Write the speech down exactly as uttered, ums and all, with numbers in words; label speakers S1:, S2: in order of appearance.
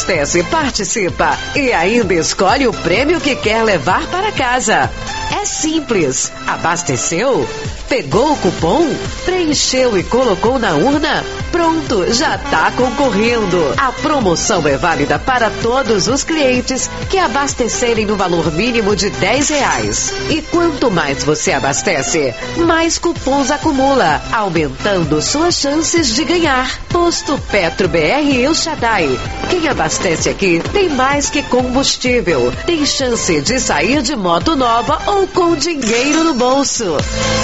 S1: abastece, participa e ainda escolhe o prêmio que quer levar para casa. É simples. Abasteceu? Pegou o cupom? Preencheu e colocou na urna? Pronto, já está concorrendo. A promoção é válida para todos os clientes que abastecerem no valor mínimo de dez reais. E quanto mais você abastece, mais cupons acumula, aumentando suas chances de ganhar. Posto Petro B R El Shaddai. Quem abastece aqui tem mais que combustível. Tem chance de sair de moto nova ou com dinheiro no bolso.